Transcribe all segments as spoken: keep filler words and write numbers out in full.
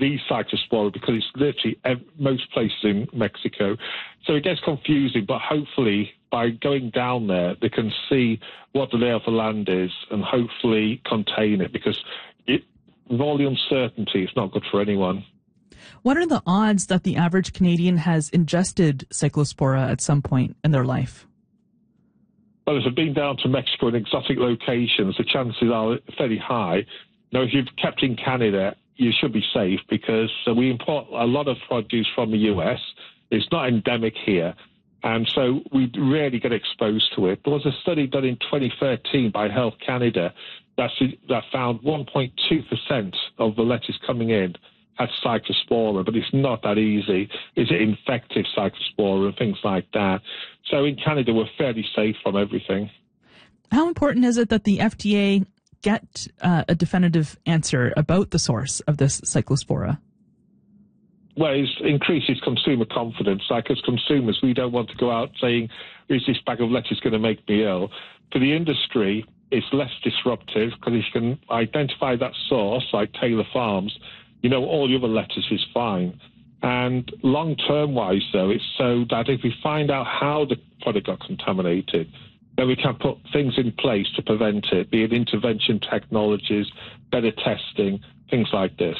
the Cyclospora because it's literally ev- most places in Mexico. So it gets confusing, but hopefully by going down there, they can see what the lay of the land is and hopefully contain it, because it, with all the uncertainty, it's not good for anyone. What are the odds that the average Canadian has ingested Cyclospora at some point in their life? Well, if they've been down to Mexico in exotic locations, the chances are fairly high. Now, if you've kept in Canada, you should be safe because uh, we import a lot of produce from the U S. It's not endemic here, and so we rarely get exposed to it. There was a study done in twenty thirteen by Health Canada that, that found one point two percent of the lettuce coming in had Cyclospora, but it's not that easy. Is it infective Cyclospora and things like that? So in Canada, we're fairly safe from everything. How important is it that the F D A get uh, a definitive answer about the source of this Cyclospora? Well, it increases consumer confidence. Like as consumers, we don't want to go out saying, is this bag of lettuce going to make me ill? For the industry, it's less disruptive because if you can identify that source, like Taylor Farms, you know all the other lettuce is fine. And long-term wise, though, it's so that if we find out how the product got contaminated, then we can put things in place to prevent it, be it intervention technologies, better testing, things like this.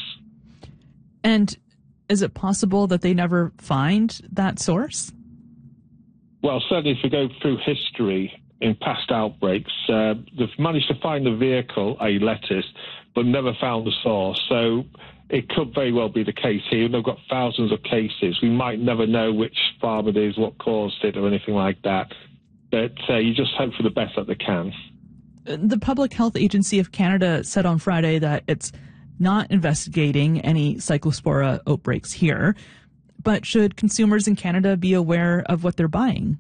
And is it possible that they never find that source? Well, certainly if we go through history in past outbreaks, uh, they've managed to find the vehicle, a lettuce, but never found the source. So it could very well be the case here. They've got thousands of cases. We might never know which farm it is, what caused it, or anything like that. But uh, you just hope for the best that they can. The Public Health Agency of Canada said on Friday that it's not investigating any Cyclospora outbreaks here. But should consumers in Canada be aware of what they're buying?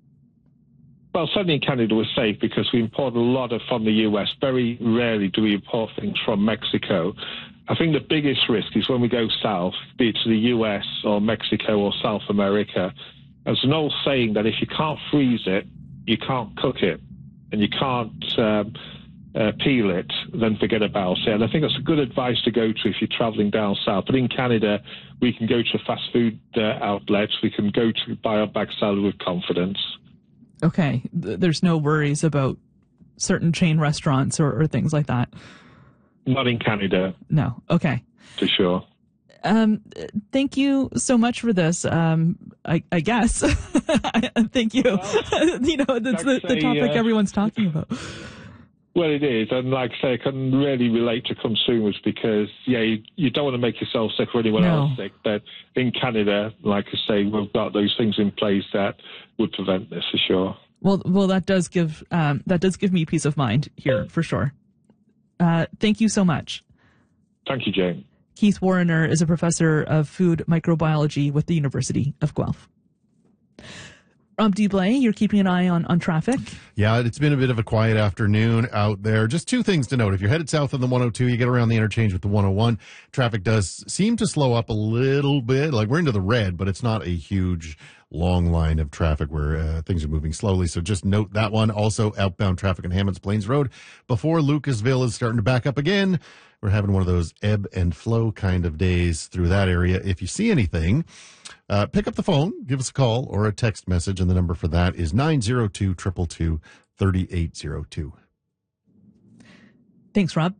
Well, certainly in Canada we're safe because we import a lot of from the U S. Very rarely do we import things from Mexico. I think the biggest risk is when we go south, be it to the U S or Mexico or South America. There's an old saying that if you can't freeze it, you can't cook it, and you can't um, uh, peel it, then forget about it. And I think that's a good advice to go to if you're traveling down south. But in Canada, we can go to fast food uh, outlets. We can go to buy our bag salad with confidence. Okay. There's no worries about certain chain restaurants or, or things like that? Not in Canada. No. Okay. For sure. Um, thank you so much for this. Um, I, I guess. Thank you. Well, you know, that's the, the topic uh, everyone's talking about. Well, it is. And like I say, I can really relate to consumers because, yeah, you, you don't want to make yourself sick or anyone no. else sick. But in Canada, like I say, we've got those things in place that would prevent this for sure. Well, well, that does give um, that does give me peace of mind here for sure. Uh, thank you so much. Thank you, Jane. Keith Warriner is a professor of food microbiology with the University of Guelph. Rob DeBlay, you're keeping an eye on, on traffic. Yeah, it's been a bit of a quiet afternoon out there. Just two things to note. If you're headed south on the one oh two, you get around the interchange with the one oh one. Traffic does seem to slow up a little bit. Like we're into the red, but it's not a huge long line of traffic where uh, things are moving slowly. So just note that one. Also, outbound traffic on Hammonds Plains Road before Lucasville is starting to back up again. We're having one of those ebb and flow kind of days through that area. If you see anything, uh, pick up the phone, give us a call or a text message, and the number for that is nine zero two, two two two, three eight zero two. Thanks, Rob.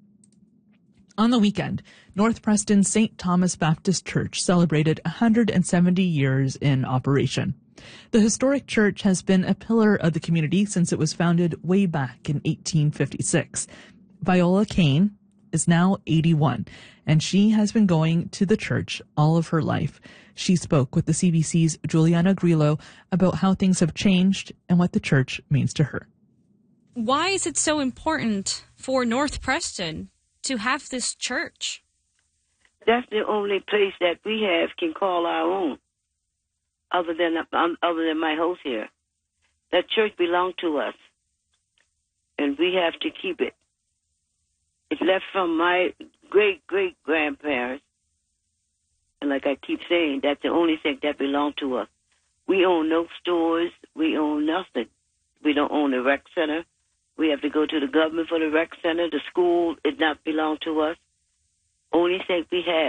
On the weekend, North Preston Saint Thomas Baptist Church celebrated one hundred seventy years in operation. The historic church has been a pillar of the community since it was founded way back in eighteen fifty-six. Viola Kane is now eighty-one, and she has been going to the church all of her life. She spoke with the C B C's Juliana Grillo about how things have changed and what the church means to her. Why is it so important for North Preston to have this church? That's the only place that we have can call our own, other than um, other than my house here. That church belonged to us, and we have to keep it. It's left from my great-great-grandparents. And like I keep saying, that's the only thing that belonged to us. We own no stores. We own nothing. We don't own the rec center. We have to go to the government for the rec center. The school did not belong to us. Only thing we have